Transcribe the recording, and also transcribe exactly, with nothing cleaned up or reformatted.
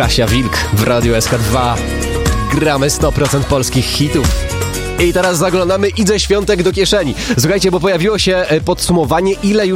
Kasia Wilk w Radiu S K dwa. Gramy sto procent polskich hitów. I teraz zaglądamy Idze Świątek do kieszeni. Słuchajcie, bo pojawiło się podsumowanie, ile już